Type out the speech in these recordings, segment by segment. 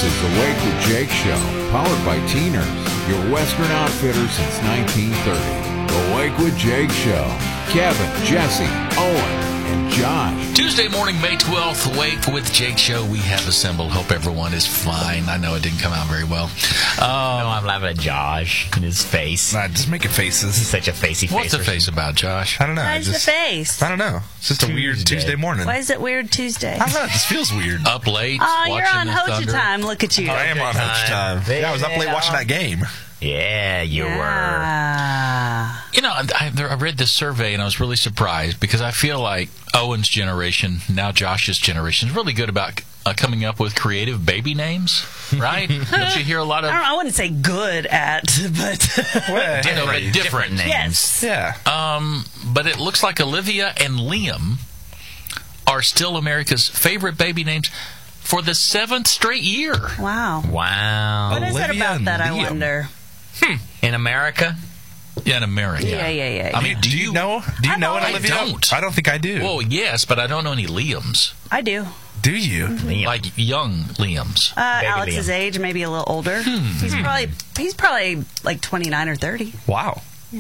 is the Wake with Jake Show, powered by Teeners, your Western outfitter since 1930. The Wake with Jake Show. Kevin, Jesse, Owen, and Josh. Tuesday morning, May 12th, Wake with Jake Show. We have assembled. Hope everyone is fine. I know it didn't come out very well. No, I'm laughing at Josh and his face. Nah, just making faces. He's such a facey face. What's the face about, Josh? I don't know. Why's the face? I don't know. It's just a weird Tuesday morning. Why is it weird Tuesday? I don't know. It just feels weird. Up late, Oh, you're watching on the Hoja Thunder. time. Look at you. I am on Hoja time. Yeah, I was up late watching that game. Yeah, you were. Yeah. You know, I read this survey and I was really surprised because I feel like Owen's generation, now Josh's generation, is really good about coming up with creative baby names, right? Don't you hear a lot of... I wouldn't say good at, but... different names. Yes. Yeah. But it looks like Olivia and Liam are still America's favorite baby names for the 7th straight year. Wow. Wow. What is it Olivia about and that, I Liam. wonder? In America? Yeah, in America. Yeah. I mean, Do you know an I Olivia? don't. I don't think I do. Well, yes, but I don't know any Liams. I do. Do you? Liam. Like young Liams. Alex's Liam. age, maybe a little older. He's probably like 29 or 30. Wow.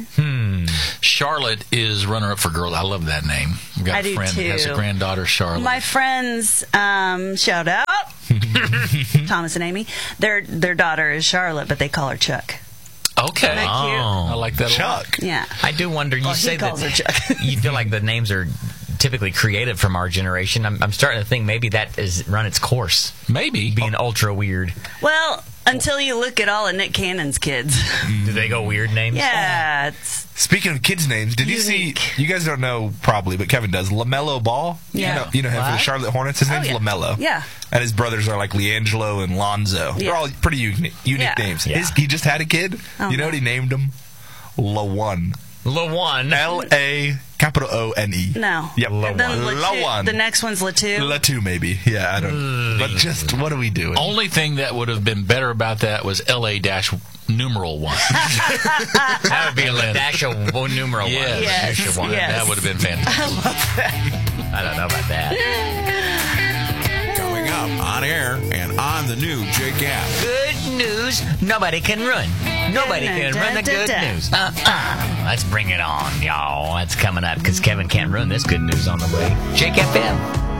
Charlotte is runner-up for girls. I love that name. I've got I a do friend that has a too. granddaughter, Charlotte. My friends, shout out, Thomas and Amy. Their daughter is Charlotte, but they call her Chuck. Okay. Isn't that cute? I like that a lot. Chuck. Yeah. I do wonder, you Well, say he calls her that Chuck. you feel like the names are typically created from our generation. I'm starting to think maybe that has run its course, Maybe. being ultra weird. Well, until you look at all of Nick Cannon's kids. Do they go weird names? Yeah, it's Speaking of kids' names, did you Unique. see? You guys don't know probably, but Kevin does. LaMelo Ball. Yeah. You know him for the What? Charlotte Hornets. His name's yeah. LaMelo. Yeah. And his brothers are like Leangelo and Lonzo. Yeah. They're all pretty unique Yeah. names. Yeah. He just had a kid. Oh, you know what he named him? LaOne. LaOne. LaOne. no. Yep. And then LaOne. the next one's Latu. Latu, maybe. Yeah, I don't. But just what are we doing? Only thing that would have been better about that was LA-numeral 1. That would be a dash of numeral Yes. one. Yes. Dash of one. Yes. That would have been fantastic. I don't know about that. Coming up on air and on the new Jake app. Good news, nobody can run. Nobody can run the good news. Let's bring it on, y'all. That's coming up because Kevin can't run this good news on the way. Jake FM.